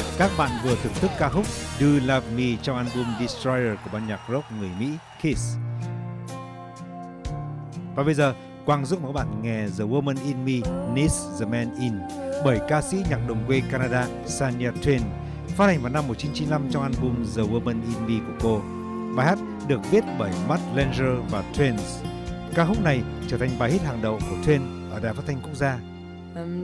Các bạn vừa thưởng thức ca khúc Do Love Me trong album Destroyer của ban nhạc rock người Mỹ Kiss. Và bây giờ, Quang giúp các bạn nghe The Woman in Me Needs the Man In bởi ca sĩ nhạc đồng quê Canada Shania Twain, phát hành vào năm 1995 trong album The Woman in Me của cô. Bài hát được viết bởi Mutt Lange và Twain. Ca khúc này trở thành bài hit hàng đầu của Twain ở đài phát thanh quốc gia.